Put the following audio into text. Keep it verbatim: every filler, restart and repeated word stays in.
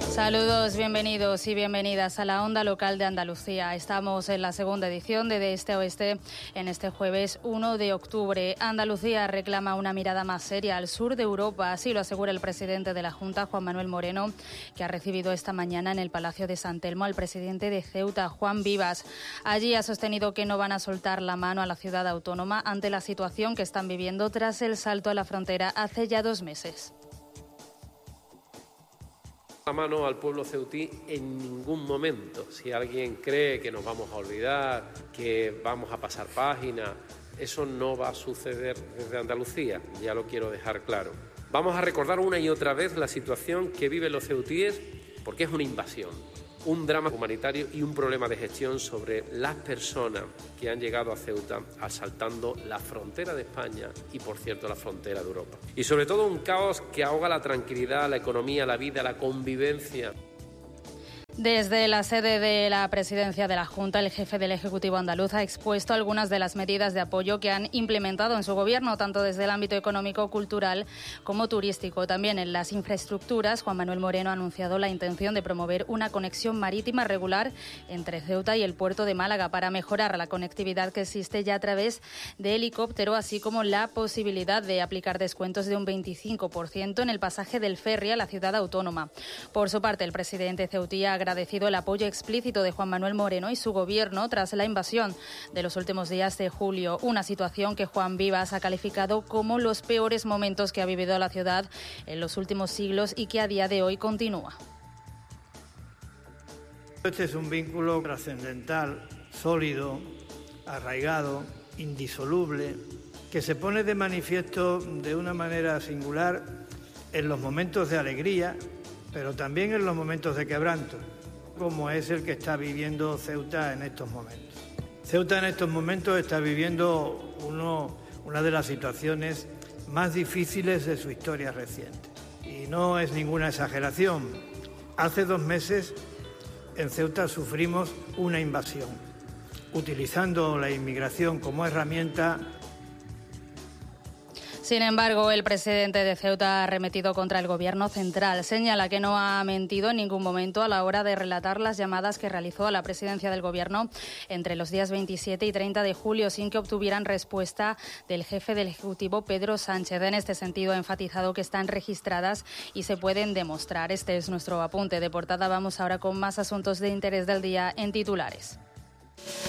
Saludos, bienvenidos y bienvenidas a la Onda Local de Andalucía. Estamos en la segunda edición de De Este a Oeste en este jueves uno de octubre. Andalucía reclama una mirada más seria al sur de Europa, así lo asegura el presidente de la Junta, Juan Manuel Moreno, que ha recibido esta mañana en el Palacio de San Telmo al presidente de Ceuta, Juan Vivas. Allí ha sostenido que no van a soltar la mano a la ciudad autónoma ante la situación que están viviendo tras el salto a la frontera hace ya dos meses. La mano al pueblo ceutí en ningún momento. Si alguien cree que nos vamos a olvidar, que vamos a pasar página, eso no va a suceder desde Andalucía, ya lo quiero dejar claro. Vamos a recordar una y otra vez la situación que viven los ceutíes, porque es una invasión, un drama humanitario y un problema de gestión sobre las personas que han llegado a Ceuta asaltando la frontera de España y, por cierto, la frontera de Europa. Y sobre todo un caos que ahoga la tranquilidad, la economía, la vida, la convivencia. Desde la sede de la presidencia de la Junta, el jefe del Ejecutivo andaluz ha expuesto algunas de las medidas de apoyo que han implementado en su gobierno, tanto desde el ámbito económico, cultural como turístico. También en las infraestructuras, Juan Manuel Moreno ha anunciado la intención de promover una conexión marítima regular entre Ceuta y el puerto de Málaga para mejorar la conectividad que existe ya a través de helicóptero, así como la posibilidad de aplicar descuentos de un veinticinco por ciento en el pasaje del ferry a la ciudad autónoma. Por su parte, el presidente ceutí ha agradecido el apoyo explícito de Juan Manuel Moreno y su gobierno tras la invasión de los últimos días de julio, una situación que Juan Vivas ha calificado como los peores momentos que ha vivido la ciudad en los últimos siglos y que a día de hoy continúa. Este es un vínculo trascendental, sólido, arraigado, indisoluble, que se pone de manifiesto de una manera singular en los momentos de alegría, pero también en los momentos de quebranto, como es el que está viviendo Ceuta en estos momentos. Ceuta en estos momentos está viviendo uno, una de las situaciones más difíciles de su historia reciente. Y no es ninguna exageración. Hace dos meses en Ceuta sufrimos una invasión, utilizando la inmigración como herramienta. Sin embargo, el presidente de Ceuta ha arremetido contra el gobierno central. Señala que no ha mentido en ningún momento a la hora de relatar las llamadas que realizó a la presidencia del gobierno entre los días veintisiete y treinta de julio sin que obtuvieran respuesta del jefe del Ejecutivo, Pedro Sánchez. En este sentido, ha enfatizado que están registradas y se pueden demostrar. Este es nuestro apunte de portada. Vamos ahora con más asuntos de interés del día en titulares.